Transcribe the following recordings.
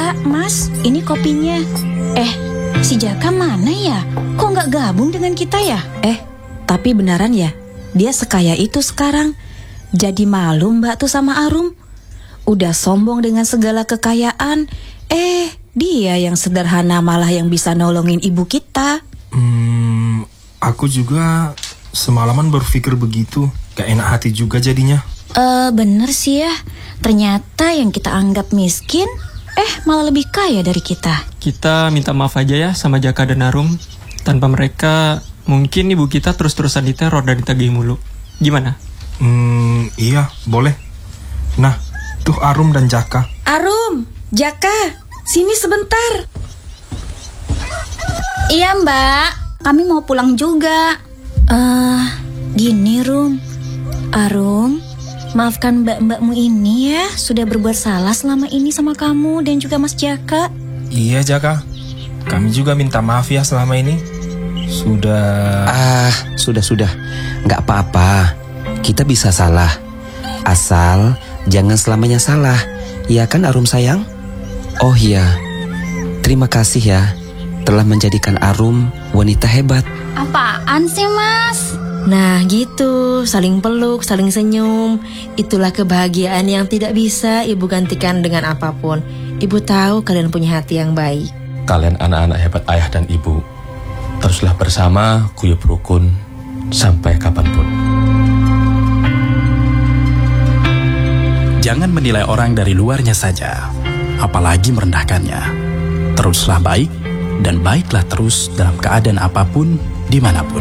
Mbak, Mas, ini kopinya. Si Jaka mana ya? Kok nggak gabung dengan kita ya? Tapi beneran ya, dia sekaya itu sekarang. Jadi malu Mbak tuh sama Arum. Udah sombong dengan segala kekayaan. Dia yang sederhana malah yang bisa nolongin ibu kita. Aku juga semalaman berpikir begitu. Gak enak hati juga jadinya. Bener sih ya. Ternyata yang kita anggap miskin, malah lebih kaya dari kita. Kita minta maaf aja ya sama Jaka dan Arum. Tanpa mereka, mungkin ibu kita terus-terusan diteror dan ditagih mulu. Gimana? Iya, boleh. Nah, tuh Arum dan Jaka. Arum, Jaka, sini sebentar. Iya Mbak, kami mau pulang juga. Gini Rum, Arum, maafkan mbak-mbakmu ini ya, sudah berbuat salah selama ini sama kamu dan juga Mas Jaka. Iya Jaka, kami juga minta maaf ya selama ini. Sudah. Nggak apa-apa. Kita bisa salah. Asal jangan selamanya salah. Ya kan Arum sayang? Oh iya, terima kasih ya telah menjadikan Arum wanita hebat. Apaan sih Mas? Nah gitu, saling peluk, saling senyum. Itulah kebahagiaan yang tidak bisa ibu gantikan dengan apapun. Ibu tahu kalian punya hati yang baik. Kalian anak-anak hebat ayah dan ibu. Teruslah bersama, guyub rukun, sampai kapanpun. Jangan menilai orang dari luarnya saja, apalagi merendahkannya. Teruslah baik, dan baiklah terus dalam keadaan apapun, dimanapun.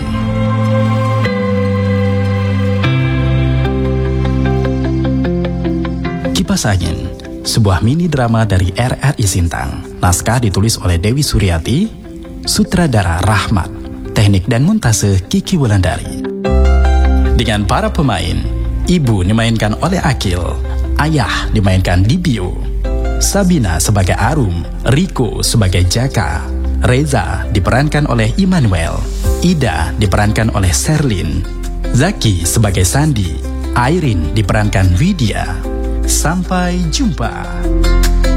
Kipas Angin, sebuah mini drama dari RRI Sintang. Naskah ditulis oleh Dewi Suryati, sutradara Rahmat, teknik dan montase Kiki Wulandari. Dengan para pemain, ibu dimainkan oleh Akil, ayah dimainkan Dibio, Sabina sebagai Arum, Riko sebagai Jaka, Reza diperankan oleh Immanuel, Ida diperankan oleh Sherlyn, Zaki sebagai Sandi, Airin diperankan Widya. Sampai jumpa.